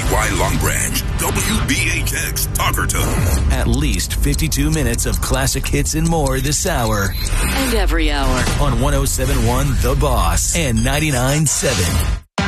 KLRY Long Branch, WBHX Talkerton. At least 52 minutes of classic hits and more this hour. And every hour. On 107.1 The Boss and 99.7